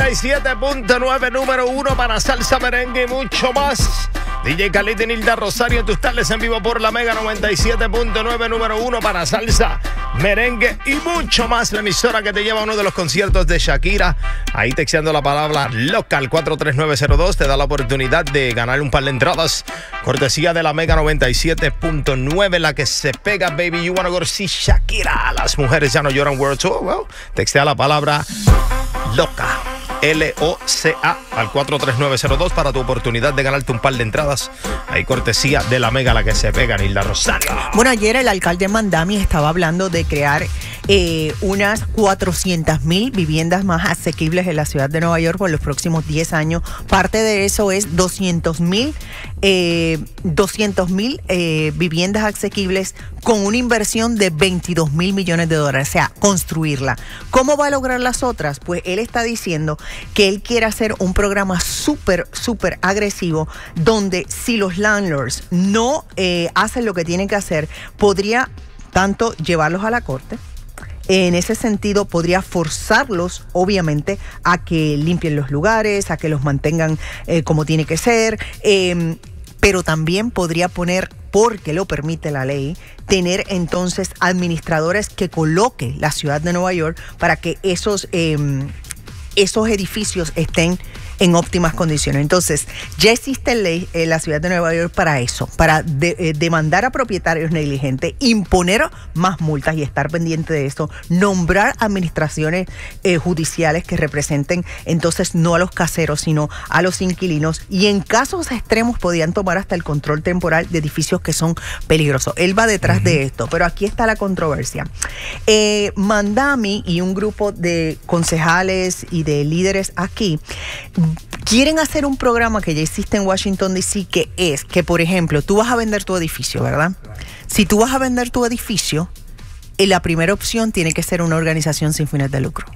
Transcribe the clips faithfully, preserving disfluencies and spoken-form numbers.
y siete punto nueve, número uno para salsa, merengue y mucho más. D J Khalid y Nilda Rosario en tus tardes en vivo por la Mega noventa y siete punto nueve, número uno para salsa, merengue y mucho más. La emisora que te lleva a uno de los conciertos de Shakira. Ahí texteando la palabra local cuatro tres nueve cero dos te da la oportunidad de ganar un par de entradas. Cortesía de la Mega noventa y siete punto nueve, la que se pega, baby. You wanna go to see Shakira. Las mujeres ya no lloran World Tour. Well, textea la palabra loca. L O C A al cuatro tres nueve cero dos para tu oportunidad de ganarte un par de entradas. Ahí cortesía de la Mega, la que se pega, Nilda Rosario. Bueno, ayer el alcalde Mandami estaba hablando de crear eh, unas cuatrocientas mil viviendas más asequibles en la ciudad de Nueva York por los próximos diez años. Parte de eso es doscientos mil eh, eh, viviendas asequibles con una inversión de veintidós mil millones de dólares, o sea, construirla. ¿Cómo va a lograr las otras? Pues él está diciendo que él quiere hacer un programa súper, súper agresivo donde si los landlords no eh, hacen lo que tienen que hacer, podría tanto llevarlos a la corte. En ese sentido, podría forzarlos, obviamente, a que limpien los lugares, a que los mantengan eh, como tiene que ser, eh, pero también podría poner, porque lo permite la ley, tener entonces administradores que coloque la ciudad de Nueva York para que esos, eh, esos edificios estén en óptimas condiciones. Entonces, ya existe ley en la ciudad de Nueva York para eso, para de, eh, demandar a propietarios negligentes, imponer más multas y estar pendiente de esto, nombrar administraciones eh, judiciales que representen entonces no a los caseros, sino a los inquilinos, y en casos extremos podían tomar hasta el control temporal de edificios que son peligrosos. Él va detrás uh-huh. de esto, pero aquí está la controversia. Eh, Mandami y un grupo de concejales y de líderes aquí quieren hacer un programa que ya existe en Washington D C, que es que, por ejemplo, tú vas a vender tu edificio, ¿verdad? Si tú vas a vender tu edificio, la primera opción tiene que ser una organización sin fines de lucro.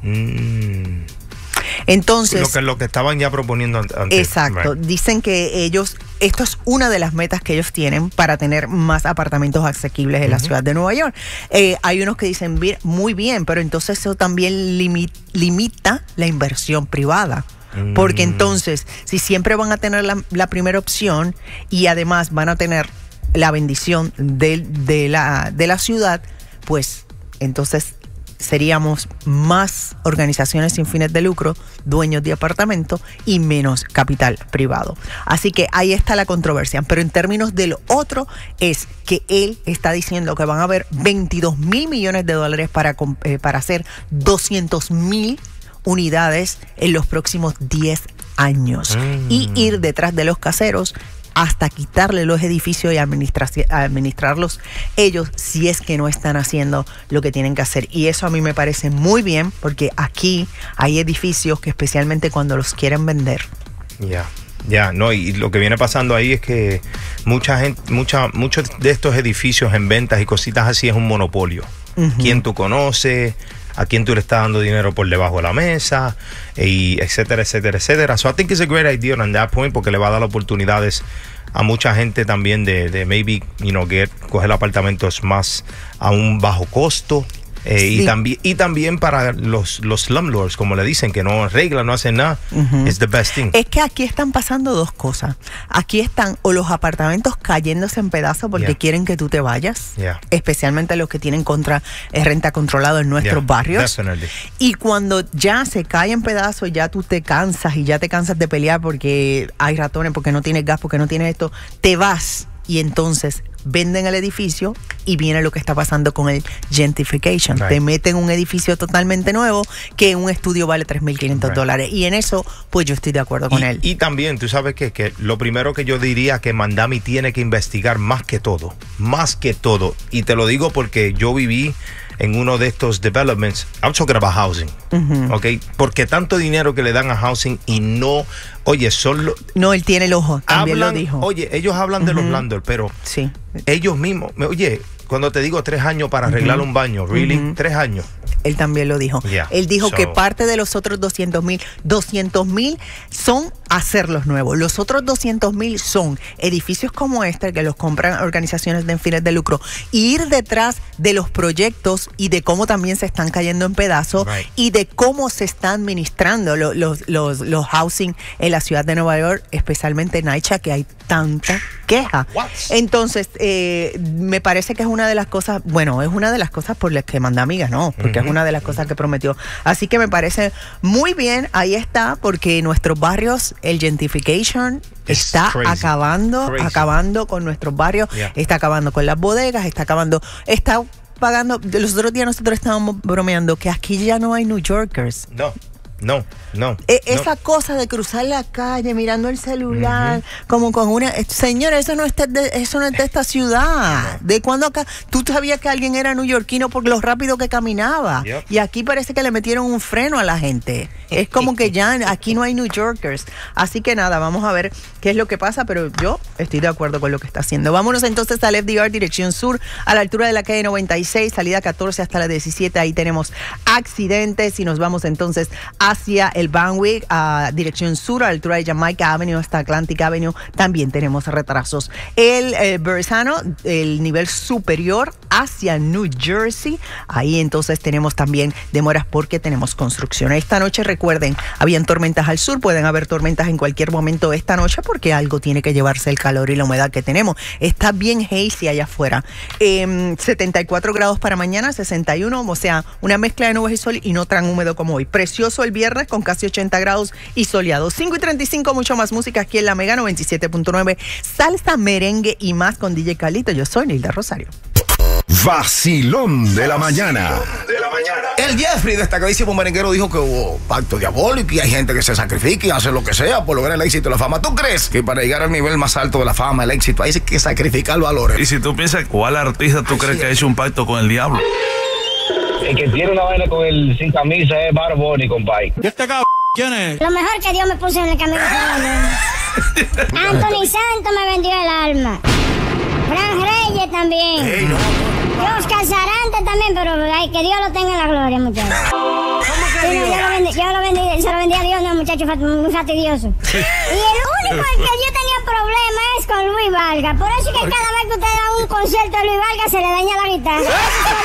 Mm. Entonces, lo que, lo que estaban ya proponiendo antes. Exacto. Right. Dicen que ellos, esto es una de las metas que ellos tienen para tener más apartamentos asequibles en uh-huh. la ciudad de Nueva York. Eh, hay unos que dicen muy bien, pero entonces eso también limi- limita la inversión privada. Porque entonces, si siempre van a tener la, la primera opción y además van a tener la bendición de, de, la, de la ciudad, pues entonces seríamos más organizaciones sin fines de lucro, dueños de apartamentos y menos capital privado. Así que ahí está la controversia. Pero en términos del otro, es que él está diciendo que van a haber veintidós mil millones de dólares para, eh, para hacer doscientos mil unidades en los próximos diez años mm. y ir detrás de los caseros hasta quitarle los edificios y administrar, administrarlos ellos si es que no están haciendo lo que tienen que hacer. Y eso a mí me parece muy bien, porque aquí hay edificios que especialmente cuando los quieren vender. Ya. Yeah. Ya, yeah, no, y lo que viene pasando ahí es que mucha gente, mucha, muchos de estos edificios en ventas y cositas así es un monopolio. Uh-huh. ¿Quién tú conoces? ¿A quién tú le estás dando dinero por debajo de la mesa? Y etcétera, etcétera, etcétera. So I think it's a great idea on that point, porque le va a dar oportunidades a mucha gente también de, de maybe, you know, get, coger apartamentos más a un bajo costo. Eh, sí. y, también, y también para los, los slumlords, como le dicen, que no arreglan, no hacen nada, uh-huh. it's the best thing. Es que aquí están pasando dos cosas. Aquí están o los apartamentos cayéndose en pedazos porque yeah. quieren que tú te vayas, yeah. especialmente los que tienen contra eh, renta controlada en nuestros yeah. barrios. Definitely. Y cuando ya se cae en pedazos, ya tú te cansas y ya te cansas de pelear porque hay ratones, porque no tienes gas, porque no tienes esto, te vas y entonces venden el edificio y viene lo que está pasando con el gentrification. Right. Te meten un edificio totalmente nuevo que un estudio vale tres mil quinientos right. dólares. Y en eso, pues yo estoy de acuerdo con y, él. Y también, tú sabes que, que lo primero que yo diría que Mandami tiene que investigar más que todo, más que todo. Y te lo digo porque yo viví en uno de estos developments. I'm talking about housing, uh-huh. ¿ok? Porque tanto dinero que le dan a housing y no, oye, solo... No, él tiene el ojo, también hablan, lo dijo. Oye, ellos hablan uh-huh. de los landlords, pero sí. ellos mismos, oye, cuando te digo tres años para arreglar uh-huh. un baño, really, uh-huh. tres años. él también lo dijo. Yeah. Él dijo So, que parte de los otros doscientos mil, doscientos mil son hacerlos nuevos. Los otros doscientos mil son edificios como este, que los compran organizaciones de fines de lucro, y ir detrás de los proyectos y de cómo también se están cayendo en pedazos, right, y de cómo se está administrando los, los, los, los housing en la ciudad de Nueva York, especialmente en NYCHA, que hay tanta queja. What? Entonces, eh, me parece que es una de las cosas, bueno, es una de las cosas por las que manda amigas, ¿no? Porque uh-huh. es una de las cosas que prometió. Así que me parece muy bien, ahí está, porque nuestros barrios, el gentrification It's está crazy. acabando, Crazy. acabando con nuestros barrios, Yeah. está acabando con las bodegas, está acabando, está pagando. Los otros días nosotros estábamos bromeando que aquí ya no hay New Yorkers. No. No, no. E- esa no. cosa de cruzar la calle mirando el celular, uh-huh. como con una... Señora, eso no, es de, eso no es de esta ciudad. No. ¿De cuándo acá? Tú sabías que alguien era neoyorquino por lo rápido que caminaba. Yep. Y aquí parece que le metieron un freno a la gente. Es como que ya aquí no hay New Yorkers. Así que nada, vamos a ver qué es lo que pasa, pero yo estoy de acuerdo con lo que está haciendo. Vámonos entonces al F D R, dirección sur, a la altura de la calle noventa y seis, salida catorce hasta la diecisiete. Ahí tenemos accidentes y nos vamos entonces hacia el Banwick, a dirección sur, a la altura de Jamaica Avenue hasta Atlantic Avenue. También tenemos retrasos. El eh, Verrazano, el nivel superior hacia New Jersey. Ahí entonces tenemos también demoras porque tenemos construcción. Esta noche, recuerden, habían tormentas al sur, pueden haber tormentas en cualquier momento esta noche porque algo tiene que llevarse el calor y la humedad que tenemos. Está bien hazy allá afuera. Eh, setenta y cuatro grados para mañana, sesenta y uno, o sea, una mezcla de nubes y sol y no tan húmedo como hoy. Precioso el viernes con casi ochenta grados y soleado. cinco y treinta y cinco, mucho más música aquí en la Mega noventa y siete punto nueve. Salsa, merengue y más con D J Carlito. Yo soy Nilda Rosario. Vacilón de la mañana. De la mañana. El Jeffrey, destacadísimo merenguero, dijo que hubo pacto diabólico y hay gente que se sacrifica y hace lo que sea por lograr el éxito y la fama. ¿Tú crees que para llegar al nivel más alto de la fama, el éxito, hay que sacrificar valores? Y si tú piensas, ¿cuál artista tú Ay, crees sí. que ha hecho un pacto con el diablo? El que tiene una vaina con el sin camisa es Bad Bunny, compadre. ¿Y este cabrón quién es? Lo mejor que Dios me puso en el camino. Anthony Santos me vendió el alma. Fran Reyes también. Hey, no. Oscar Sarante también, pero ay, que Dios lo tenga en la gloria, muchachos. ¿Cómo que sí, no, yo, lo vendí, yo lo vendí, se lo vendí a Dios, no, muchacho, muy fastidioso. Y el único en que yo tenía problema es con Luis Vargas. Por eso es que cada vez que usted da un concierto de Luis Vargas se le daña la guitarra.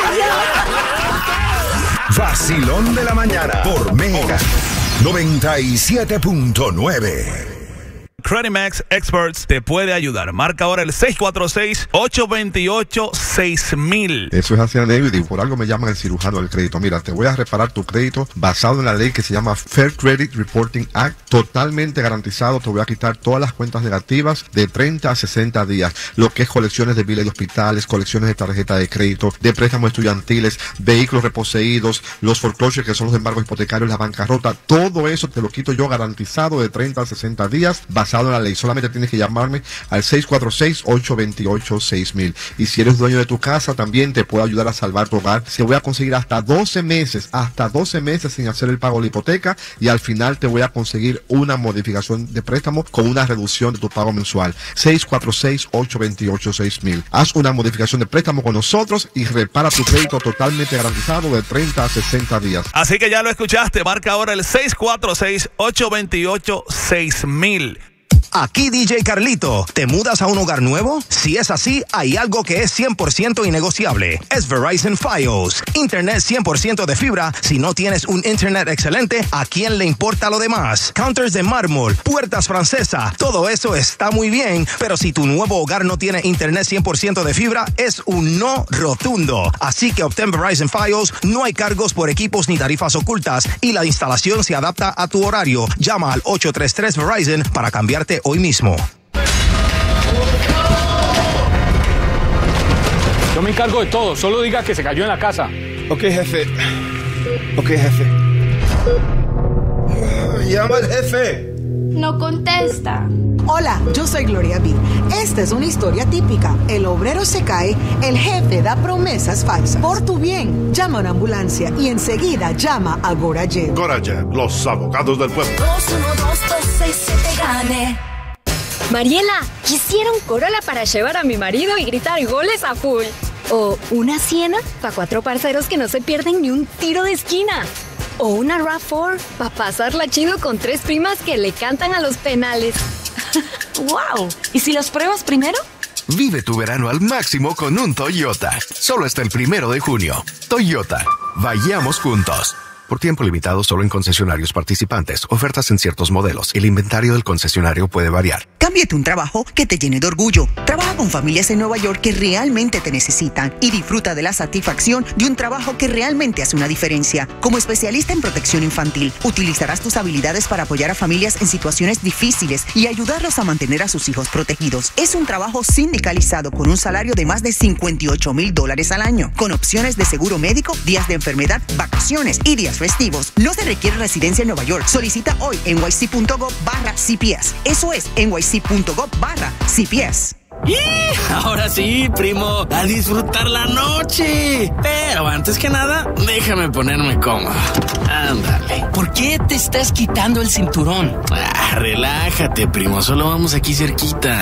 Vacilón de la mañana por Mega noventa y siete punto nueve. Credimax Experts te puede ayudar. Marca ahora el seis cuatro seis, ocho dos ocho, seis mil. Eso es hacia David y por algo me llaman el cirujano del crédito. Mira, te voy a reparar tu crédito basado en la ley que se llama Fair Credit Reporting Act. Totalmente garantizado. Te voy a quitar todas las cuentas negativas de treinta a sesenta días. Lo que es colecciones de biles de hospitales, colecciones de tarjeta de crédito, de préstamos estudiantiles, vehículos reposeídos, los foreclosures que son los embargos hipotecarios, la bancarrota. Todo eso te lo quito yo garantizado de treinta a sesenta días basado en la ley. Solamente tienes que llamarme al seis cuatro seis, ocho dos ocho, seis mil. Y si eres dueño de tu casa, también te puedo ayudar a salvar tu hogar. Te voy a conseguir hasta doce meses, hasta doce meses sin hacer el pago de la hipoteca y al final te voy a conseguir una modificación de préstamo con una reducción de tu pago mensual. seis cuatro seis, ocho dos ocho, seis mil. Haz una modificación de préstamo con nosotros y repara tu crédito totalmente garantizado de treinta a sesenta días. Así que ya lo escuchaste. Marca ahora el seis cuatro seis, ocho dos ocho, seis mil. Aquí D J Carlito, ¿te mudas a un hogar nuevo? Si es así, hay algo que es cien por ciento innegociable. Es Verizon Fios. Internet cien por ciento de fibra. Si no tienes un internet excelente, ¿a quién le importa lo demás? Counters de mármol, puertas francesa, todo eso está muy bien, pero si tu nuevo hogar no tiene internet cien por ciento de fibra, es un no rotundo. Así que obtén Verizon Fios, no hay cargos por equipos ni tarifas ocultas y la instalación se adapta a tu horario. Llama al ocho tres tres Verizon para cambiarte hoy mismo. Yo me encargo de todo, solo diga que se cayó en la casa. Ok, jefe. Ok, jefe. Llama al jefe. No contesta. Hola, yo soy Gloria Bid. Esta es una historia típica. El obrero se cae, el jefe da promesas falsas. Por tu bien, llama a una ambulancia y enseguida llama a Gorajet. Gorajet, los abogados del pueblo. dos uno dos dos seis siete gane. Mariela, quisiera un Corolla para llevar a mi marido y gritar goles a full. O una Siena para cuatro parceros que no se pierden ni un tiro de esquina. O una RAV cuatro para pasarla chido con tres primas que le cantan a los penales. ¡Wow! ¿Y si los pruebas primero? Vive tu verano al máximo con un Toyota. Solo hasta el primero de junio. Toyota. Vayamos juntos. Por tiempo limitado solo en concesionarios participantes. Ofertas en ciertos modelos. El inventario del concesionario puede variar. Cámbiate un trabajo que te llene de orgullo. Trabaja con familias en Nueva York que realmente te necesitan y disfruta de la satisfacción de un trabajo que realmente hace una diferencia. Como especialista en protección infantil, utilizarás tus habilidades para apoyar a familias en situaciones difíciles y ayudarlos a mantener a sus hijos protegidos. Es un trabajo sindicalizado con un salario de más de cincuenta y ocho mil dólares al año, con opciones de seguro médico, días de enfermedad, vacaciones y días festivos. No se requiere residencia en Nueva York. Solicita hoy en nyc.gov barra CPS. Eso es nyc.gov barra CPS. ¡Y! Ahora sí, primo, a disfrutar la noche. Pero antes que nada, déjame ponerme cómodo. Ándale. ¿Por qué te estás quitando el cinturón? Ah, relájate, primo, solo vamos aquí cerquita.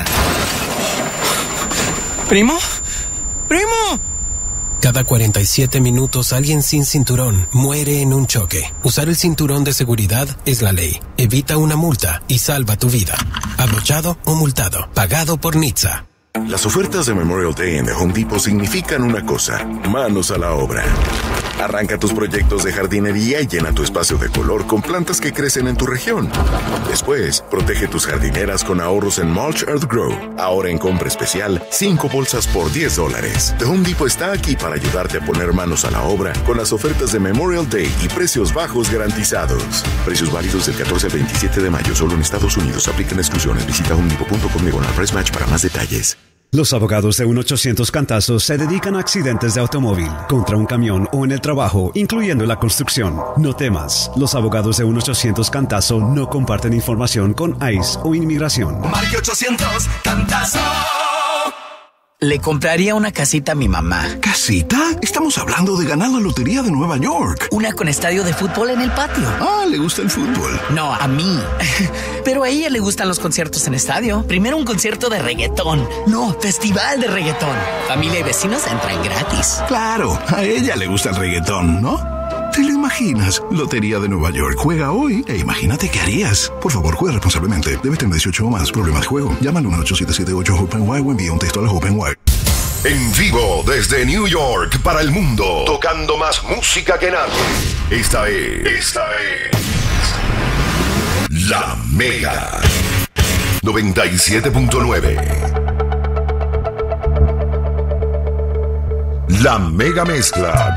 ¿Primo? ¡Primo! Cada cuarenta y siete minutos alguien sin cinturón muere en un choque. Usar el cinturón de seguridad es la ley. Evita una multa y salva tu vida. Abrochado o multado. Pagado por N H T S A. Las ofertas de Memorial Day en The Home Depot significan una cosa: manos a la obra. Arranca tus proyectos de jardinería y llena tu espacio de color con plantas que crecen en tu región. Después, protege tus jardineras con ahorros en Mulch Earth Grow. Ahora en compra especial, cinco bolsas por diez dólares. The Home Depot está aquí para ayudarte a poner manos a la obra con las ofertas de Memorial Day y precios bajos garantizados. Precios válidos del catorce al veintisiete de mayo solo en Estados Unidos. Aplican exclusiones. Visita home depot punto com diagonal price match para más detalles. Los abogados de uno ochocientos Cantazos se dedican a accidentes de automóvil, contra un camión o en el trabajo, incluyendo la construcción. No temas, los abogados de uno ochocientos Cantazo no comparten información con I C E o inmigración. Marque ochocientos Cantazo. Le compraría una casita a mi mamá. ¿Casita? Estamos hablando de ganar la lotería de Nueva York. Una con estadio de fútbol en el patio. Ah, ¿le gusta el fútbol? No, a mí. Pero a ella le gustan los conciertos en estadio. Primero un concierto de reggaetón. No, festival de reggaetón. Familia y vecinos entran gratis. Claro, a ella le gusta el reggaetón, ¿no? ¿Te lo imaginas? Lotería de Nueva York. Juega hoy e imagínate qué harías. Por favor, juega responsablemente. Debes tener dieciocho o más. Problemas de juego. Llama al uno ocho siete siete ocho Hope and Why o envía un texto a la Hope and Why. En vivo desde New York para el mundo, tocando más música que nadie. Esta es, esta es La Mega noventa y siete punto nueve. La Mega Mezcla.